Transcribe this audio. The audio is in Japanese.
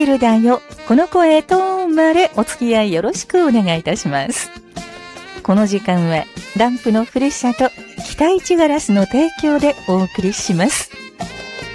るだよ。この声とまでお付き合いよろしくお願いいたします。この時間はランプのふるさと北市ガラスの提供でお送りします。